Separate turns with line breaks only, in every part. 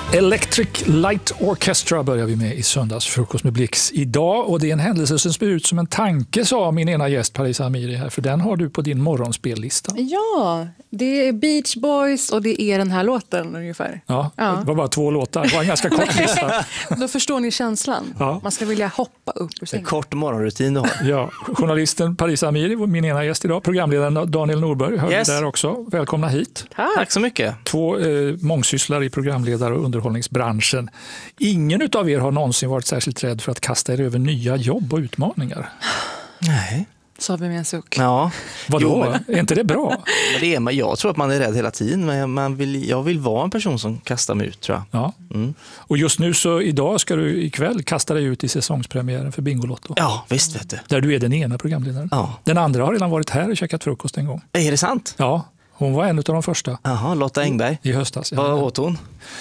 Electric Light Orchestra börjar vi med i söndagsfrukost med Blix idag, och det är en händelse som ser ut som en tanke, sa min ena gäst Parisa Amiri här, för den har du på din morgonspellista.
Ja, det är Beach Boys och det är den här låten ungefär.
Ja. Det var bara 2 låtar, det var en ganska kort lista.
Då förstår ni känslan.
Ja.
Man ska vilja hoppa upp ur
En
sängen.
kort morgonrutin du har.
Ja, journalisten Parisa Amiri var min ena gäst idag, programledaren Daniel Norberg hörde
Yes.
där också. Välkomna hit.
Tack så mycket.
2 mångsysslare i programledare- och underhållningsbranschen. Ingen utav er har någonsin varit särskilt rädd för att kasta er över nya jobb och utmaningar.
Nej.
Sa vi med en suck.
Ja.
Vadå?
Jo,
Är inte det bra?
men det är man. Jag tror att man är rädd hela tiden, men jag vill vara en person som kastar mig ut, tror jag.
Ja. Och just nu så idag ska du ikväll kasta dig ut i säsongspremiären för Bingolotto.
Ja, visst vet du.
Där du är den ena programledaren.
Ja.
Den andra har redan varit här och käkat frukost en gång.
Är det sant?
Ja, hon var en av de första
Jaha, Lotta Engberg.
i höstas.
Vad åt hon?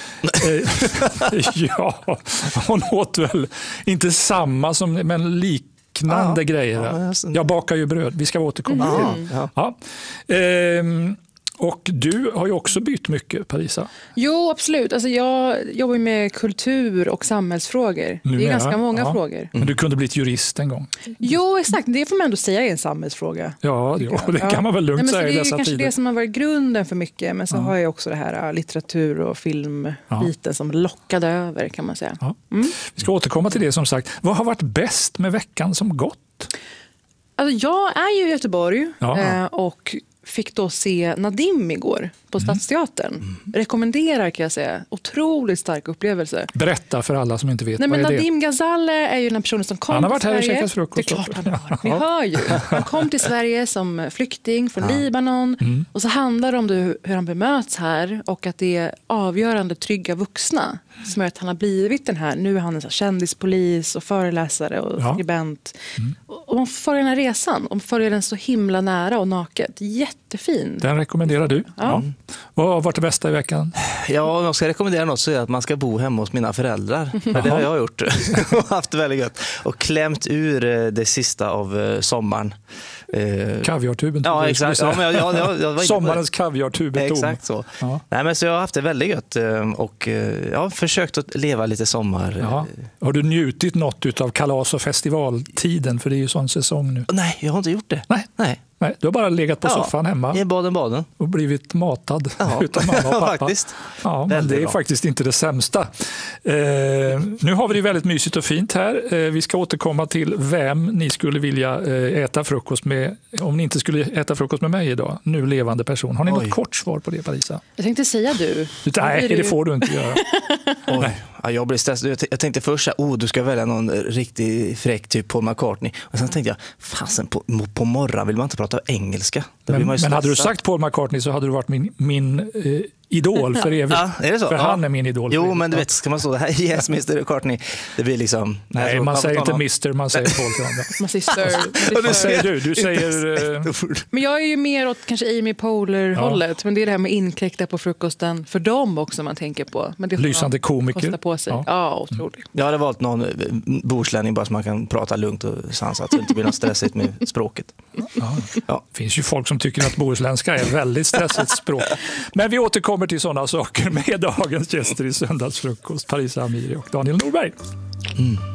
Ja, hon åt väl inte samma som, men liknande grejer.
Ja,
Jag bakar ju bröd, vi ska återkomma till.
Ja.
Ja. Och du har ju också bytt mycket, Parisa.
Jo, absolut. Alltså, jag jobbar med kultur och samhällsfrågor. Det är
Numera,
ganska många
ja.
frågor.
Men du kunde blivit jurist en gång.
Jo, exakt. Det får man ändå säga är en samhällsfråga.
Ja, det kan man väl lugnt
Nej, men så
säga i
det är
dessa
kanske
tider.
det som har varit grunden för mycket. Men så har jag också det här litteratur- och filmbiten som lockade över, kan man säga.
Ja. Vi ska återkomma till det som sagt. Vad har varit bäst med veckan som gått?
Alltså, jag är ju i Göteborg
Ja.
Och fick då se Nadim igår på Stadsteatern. Rekommenderar, kan jag säga. Otroligt stark upplevelse.
Berätta för alla som inte vet.
Nej, men
vad är
Nadim Ghazale är ju den personen som kom
Han har varit
till
här och
Sverige.
käkat frukost.
Det är klart han har. Ni hör ju. Han kom till Sverige som flykting från Libanon. Och så handlar det om hur han bemöts här. Och att det är avgörande trygga vuxna som gör att han har blivit den här. Nu är han en kändispolis och föreläsare och skribent. Och man följer den här resan. Och följer den så himla nära och naket. Jättefin.
Den rekommenderar du. Ja. Vad har varit det bästa i veckan?
Ja, om jag ska rekommendera något så är det att man ska bo hemma hos mina föräldrar. Men det har jag gjort och haft det väldigt gött. Och klämt ur det sista av sommaren.
Kaviartuben.
Ja, exakt. Ja, men jag var inne på det.
Sommarens kaviartub är tom.
Exakt så.
Ja.
Nej, men så jag har haft det väldigt gött och jag har försökt att leva lite sommar.
Ja. Har du njutit något av kalas- och festivaltiden? För det är ju sån säsong nu.
Nej, jag har inte gjort det.
Nej, du har bara legat på soffan hemma
I baden.
och blivit matad utan mamma och pappa.
Faktiskt.
Ja, men det är
bra.
faktiskt inte det sämsta. Nu har vi det väldigt mysigt och fint här. Vi ska återkomma till vem ni skulle vilja äta frukost med om ni inte skulle äta frukost med mig idag. Nu levande person. Har ni något kort svar på det, Parisa?
Jag tänkte säga du.
Nej, det får du inte göra.
Oj. Ja, jag blev stressad. Jag tänkte först att du ska välja någon riktigt fräck typ Paul McCartney. Och sen tänkte jag, fasen på morgon vill man inte prata engelska.
Men hade du sagt Paul McCartney så hade du varit min idol för evigt.
Ja, är det så?
För han är min idol.
Jo, men du vet, ska man stå det här, yes Mr. McCartney, det blir liksom...
Nej, man säger inte Mr, man säger Paul till honom.
Man säger sir.
Vad säger du? Du säger...
Men jag är ju mer åt kanske Amy Poehler-hållet. Men det är det här med inkräkta på frukosten för dem också man tänker på. Men det får
Lysande
man
komiker.
kosta på sig. Ja, otroligt.
Jag hade valt någon borslänning bara så man kan prata lugnt och sansat så det inte blir något stressigt med språket.
Ja. Det finns ju folk som tycker att bohuslänska är väldigt stressigt språk. Men vi återkommer till sådana saker med dagens gäster i söndagsfrukost. Parisa Amiri och Daniel Norberg.